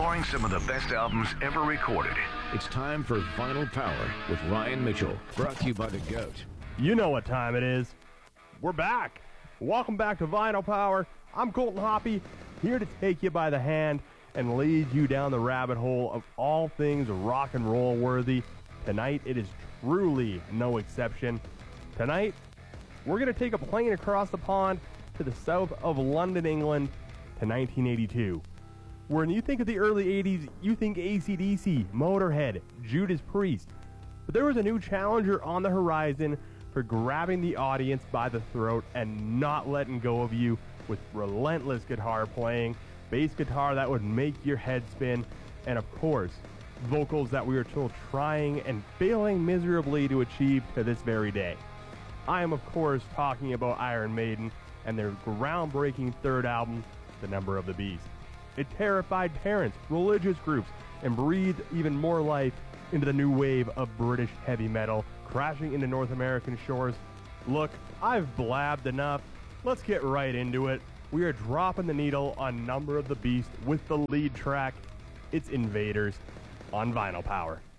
exploring some of the best albums ever recorded. It's time for Vinyl Power with Ryan Mitchell, brought to you by The Goat. You know what time it is. We're back. Welcome back to Vinyl Power. I'm Colton Hoppy, here to take you by the hand and lead you down the rabbit hole of all things rock and roll worthy. Tonight, it is truly no exception. Tonight, we're going to take a plane across the pond to the south of London, England, to 1982. When you think of the early 80s, you think AC/DC, Motorhead, Judas Priest. But there was a new challenger on the horizon for grabbing the audience by the throat and not letting go of you with relentless guitar playing, bass guitar that would make your head spin, and of course, vocals that we are still trying and failing miserably to achieve to this very day. I am, of course, talking about Iron Maiden and their groundbreaking third album, The Number of the Beast. It terrified parents, religious groups, and breathed even more life into the new wave of British heavy metal crashing into North American shores. Look, I've blabbed enough. Let's get right into it. We are dropping the needle on Number of the Beast with the lead track. It's Invaders on Vinyl Power.